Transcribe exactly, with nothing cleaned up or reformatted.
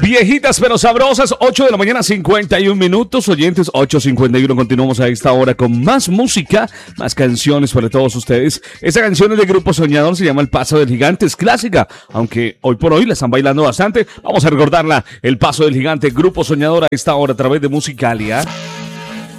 Viejitas pero sabrosas, ocho de la mañana, cincuenta y un minutos. Oyentes, ocho cincuenta y uno. Continuamos a esta hora con más música, más canciones para todos ustedes. Esta canción es de Grupo Soñador, se llama El Paso del Gigante, es clásica, aunque hoy por hoy la están bailando bastante. Vamos a recordarla, El Paso del Gigante, Grupo Soñador a esta hora a través de Musicalia.